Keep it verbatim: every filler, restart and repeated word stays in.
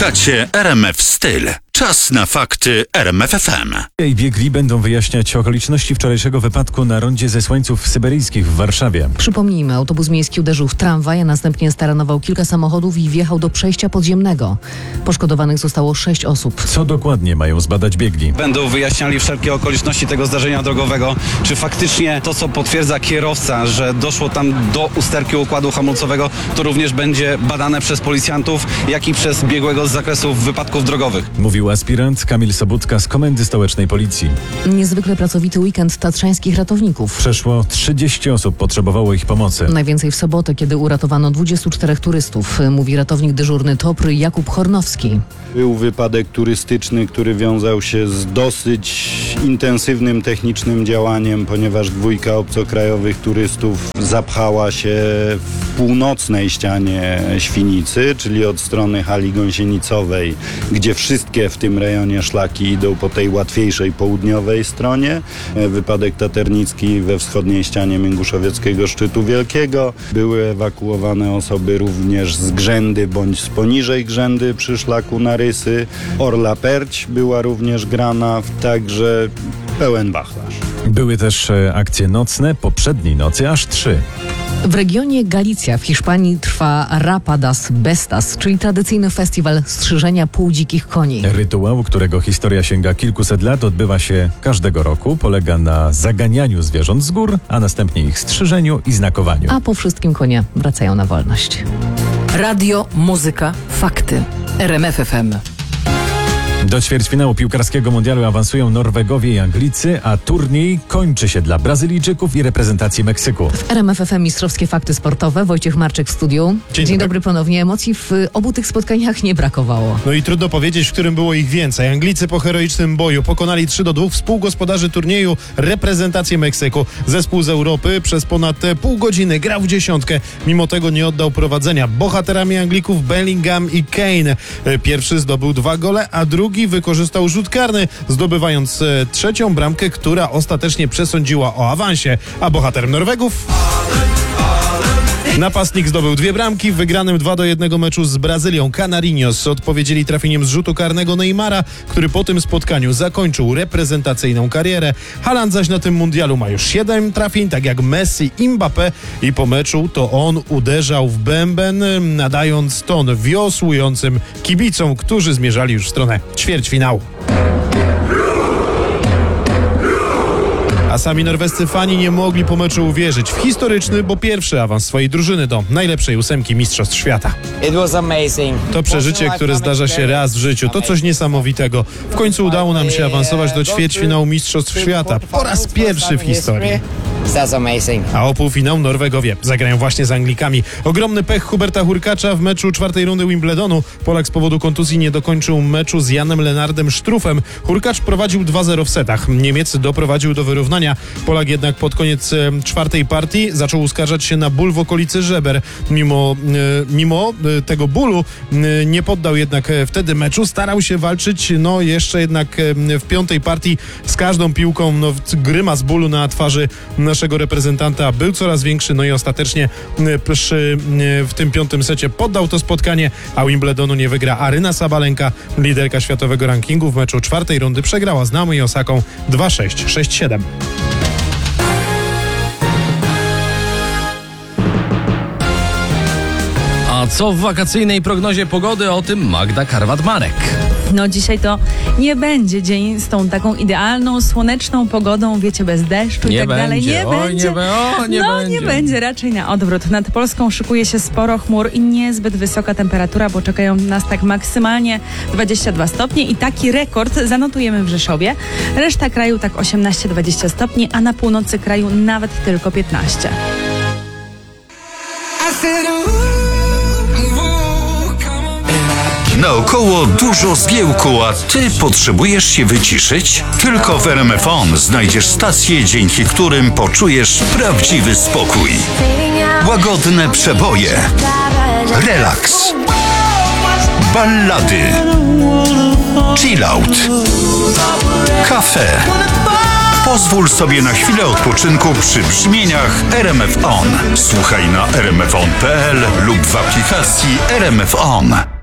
Słuchacie R M F Styl. Czas na fakty R M F F M. I biegli będą wyjaśniać okoliczności wczorajszego wypadku na rondzie Zesłańców Syberyjskich w Warszawie. Przypomnijmy, autobus miejski uderzył w tramwaj, a następnie staranował kilka samochodów i wjechał do przejścia podziemnego. Poszkodowanych zostało sześć osób. Co dokładnie mają zbadać biegli? Będą wyjaśniali wszelkie okoliczności tego zdarzenia drogowego. Czy faktycznie to, co potwierdza kierowca, że doszło tam do usterki układu hamulcowego, to również będzie badane przez policjantów, jak i przez biegłego z zakresu wypadków drogowych. Mówił aspirant Kamil Sobutka z Komendy Stołecznej Policji. Niezwykle pracowity weekend tatrzańskich ratowników. Przeszło trzydzieści osób potrzebowało ich pomocy. Najwięcej w sobotę, kiedy uratowano dwudziestu czterech turystów, mówi ratownik dyżurny TOPR Jakub Hornowski. Był wypadek turystyczny, który wiązał się z dosyć intensywnym technicznym działaniem, ponieważ dwójka obcokrajowych turystów zapchała się w północnej ścianie Świnicy, czyli od strony hali gąsienicowej, gdzie wszystkie w tym rejonie szlaki idą po tej łatwiejszej południowej stronie. Wypadek taternicki we wschodniej ścianie Mięguszowieckiego Szczytu Wielkiego. Były ewakuowane osoby również z Grzędy bądź z poniżej Grzędy przy szlaku na Rysy. Orla Perć była również grana, także pełen wachlarz. Były też e, akcje nocne, poprzedniej nocy aż trzy. W regionie Galicja w Hiszpanii trwa Rapa das Bestas, czyli tradycyjny festiwal strzyżenia półdzikich koni. Rytuał, którego historia sięga kilkuset lat, odbywa się każdego roku. Polega na zaganianiu zwierząt z gór, a następnie ich strzyżeniu i znakowaniu. A po wszystkim konie wracają na wolność. Radio, muzyka, fakty. R M F F M. Do ćwierćfinału piłkarskiego mundialu awansują Norwegowie i Anglicy, a turniej kończy się dla Brazylijczyków i reprezentacji Meksyku. W R M F F M mistrzowskie fakty sportowe. Wojciech Marczyk w studiu. Dzień, Dzień dobry. dobry ponownie. Emocji w obu tych spotkaniach nie brakowało. No i trudno powiedzieć, w którym było ich więcej. Anglicy po heroicznym boju pokonali trzy do dwóch współgospodarzy turnieju reprezentację Meksyku. Zespół z Europy przez ponad pół godziny grał w dziesiątkę. Mimo tego nie oddał prowadzenia. Bohaterami Anglików Bellingham i Kane. Pierwszy zdobył dwa gole, a drugi wykorzystał rzut karny, zdobywając e, trzecią bramkę, która ostatecznie przesądziła o awansie. A bohaterem Norwegów... Napastnik zdobył dwie bramki w wygranym dwa do jednego meczu z Brazylią. Canarinhos odpowiedzieli trafieniem z rzutu karnego Neymara, który po tym spotkaniu zakończył reprezentacyjną karierę. Haaland zaś na tym mundialu ma już siedem trafień, tak jak Messi i Mbappé, i po meczu to on uderzał w bęben, nadając ton wiosłującym kibicom, którzy zmierzali już w stronę ćwierćfinału. A sami norwescy fani nie mogli po meczu uwierzyć w historyczny, bo pierwszy awans swojej drużyny do najlepszej ósemki Mistrzostw Świata. To przeżycie, które zdarza się raz w życiu, to coś niesamowitego. W końcu udało nam się awansować do ćwierćfinału Mistrzostw Świata. Po raz pierwszy w historii. A o półfinał Norwegowie zagrają właśnie z Anglikami. Ogromny pech Huberta Hurkacza w meczu czwartej rundy Wimbledonu. Polak z powodu kontuzji nie dokończył meczu z Janem Lenardem Struffem. Hurkacz prowadził dwa zero w setach. Niemiec doprowadził do wyrównania. Polak jednak pod koniec e, czwartej partii zaczął uskarżać się na ból w okolicy żeber. Mimo, e, mimo e, tego bólu e, nie poddał jednak e, wtedy meczu. Starał się walczyć, no jeszcze jednak e, w piątej partii z każdą piłką no, grymas bólu na twarzy naszego reprezentanta był coraz większy, no i ostatecznie przy, w tym piątym secie poddał to spotkanie, a Wimbledonu nie wygra Aryna Sabalenka, liderka światowego rankingu. W meczu czwartej rundy przegrała z Naomi Osaką dwa sześć, sześć siedem. A co w wakacyjnej prognozie pogody? O tym Magda Karwat-Marek. No dzisiaj to nie będzie dzień z tą taką idealną, słoneczną pogodą, wiecie, bez deszczu Nie i tak dalej. będzie, Nie oj, będzie. nie be- o, nie no będzie. nie będzie, raczej na odwrót. Nad Polską szykuje się sporo chmur i niezbyt wysoka temperatura, bo czekają nas tak maksymalnie dwadzieścia dwa stopnie i taki rekord zanotujemy w Rzeszowie. Reszta kraju tak osiemnaście dwadzieścia stopni, a na północy kraju nawet tylko piętnaście. Naokoło dużo zgiełku, a ty potrzebujesz się wyciszyć? Tylko w R M F On znajdziesz stacje, dzięki którym poczujesz prawdziwy spokój. Łagodne przeboje, relaks, ballady, chillout, kafe. Pozwól sobie na chwilę odpoczynku przy brzmieniach R M F On. Słuchaj na r m f on kropka p l lub w aplikacji R M F On.